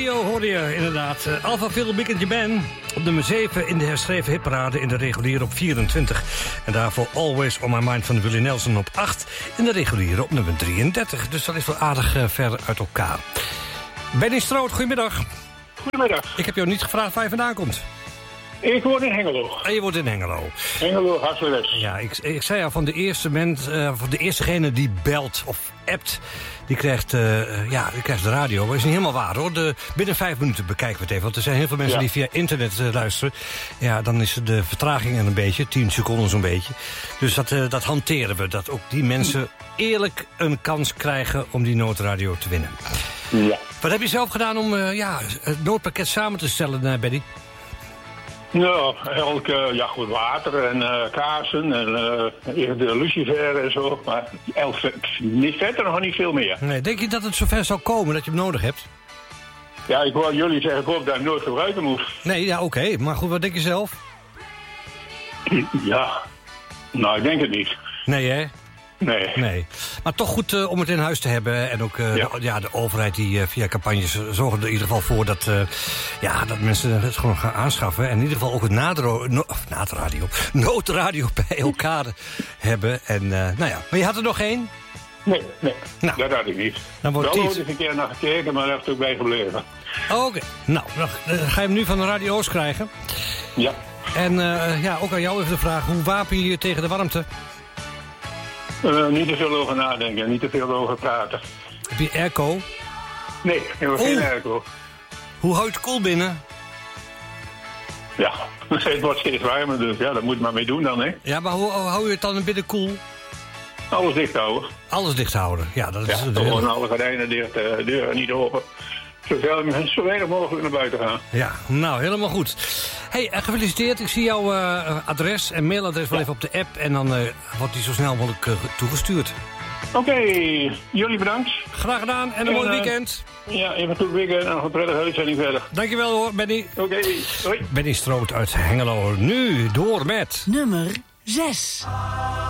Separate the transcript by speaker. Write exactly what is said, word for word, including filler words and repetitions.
Speaker 1: Radio hoorde je inderdaad. Uh, Alpha Phil Weekend Ben op nummer zeven in de herschreven hitparade in de reguliere op vierentwintig. En daarvoor Always On My Mind van Willie Nelson op acht in de reguliere op nummer drieëndertig. Dus dat is wel aardig uh, ver uit elkaar. Benny Stroot, goedemiddag.
Speaker 2: Goedemiddag.
Speaker 1: Ik heb jou niet gevraagd waar je vandaan komt.
Speaker 2: Ik woon in Hengelo.
Speaker 1: En je woont in Hengelo.
Speaker 2: Hengelo, hartelijk.
Speaker 1: Ja, ik, ik zei al, van de eerste mens, uh, van de eerstegene die belt of appt, die krijgt, uh, ja, die krijgt de radio. Dat is niet helemaal waar, hoor. De, binnen vijf minuten bekijken we het even. Want er zijn heel veel mensen ja. die via internet uh, luisteren. Ja, dan is de vertraging een beetje, tien seconden zo'n beetje. Dus dat, uh, dat hanteren we. Dat ook die mensen eerlijk een kans krijgen om die noodradio te winnen.
Speaker 2: Ja.
Speaker 1: Wat heb je zelf gedaan om uh, ja, het noodpakket samen te stellen, uh, Benny?
Speaker 2: Nou, elk, uh, ja goed, water en uh, kaarsen en uh, de lucifer en zo. Maar elk, niet verder nog niet veel meer.
Speaker 1: Nee, denk je dat het zover zal komen dat je hem nodig hebt?
Speaker 2: Ja, ik hoor jullie zeggen, ik hoop dat ik hem nooit gebruiken moet.
Speaker 1: Nee, ja, oké. Okay. Maar goed, wat denk je zelf?
Speaker 2: Ja, nou, ik denk het niet.
Speaker 1: Nee, hè?
Speaker 2: Nee.
Speaker 1: nee. Maar toch goed uh, om het in huis te hebben. En ook uh, ja. De, ja, de overheid die uh, via campagnes zorgen er in ieder geval voor dat, uh, ja, dat mensen het gewoon gaan aanschaffen. En in ieder geval ook het nadro, no, naadradio, noodradio bij elkaar hebben. En uh, nou ja, maar je had er nog één?
Speaker 2: Nee, nee.
Speaker 1: Nou,
Speaker 2: dat had ik niet.
Speaker 1: Dan wordt
Speaker 2: Wel ooit eens een keer naar gekeken, maar daar heeft het ook bij gebleven.
Speaker 1: Oh, oké. Okay. Nou, dan ga je hem nu van de Radio Oost krijgen.
Speaker 2: Ja.
Speaker 1: En uh, ja, ook aan jou even de vraag, hoe wapen je je tegen de warmte?
Speaker 2: Uh, niet te veel over nadenken, niet te veel over praten.
Speaker 1: Heb je airco?
Speaker 2: Nee, ik heb geen oh. airco.
Speaker 1: Hoe hou je het koel binnen?
Speaker 2: Ja, het wordt steeds warmer, dus ja, daar moet je maar mee doen dan, hè.
Speaker 1: Ja, maar hoe, hoe hou je het dan binnen koel?
Speaker 2: Alles dicht houden.
Speaker 1: Alles dicht houden, ja. Dat is
Speaker 2: ja,
Speaker 1: de
Speaker 2: gewoon
Speaker 1: hele...
Speaker 2: alle gordijnen dicht, uh, deuren niet open. Zoveel, zo weinig mogelijk naar buiten gaan.
Speaker 1: Ja, nou, helemaal goed. Hey, gefeliciteerd. Ik zie jouw uh, adres en mailadres wel ja. even op de app. En dan uh, wordt die zo snel mogelijk uh, toegestuurd.
Speaker 2: Oké, okay, jullie bedankt.
Speaker 1: Graag gedaan en een en, mooi weekend.
Speaker 2: Uh, ja, even een goed weekend en nog een prettige uitzending verder.
Speaker 1: Dankjewel hoor, Benny.
Speaker 2: Oké, okay, hoi.
Speaker 1: Benny Stroot uit Hengelo. Nu door met...
Speaker 3: Nummer zes.